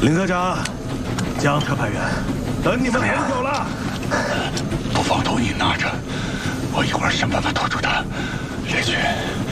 林科长，将特派员等你们很久了。 不妨托你拿着，我一会儿想办法拖住他。烈军。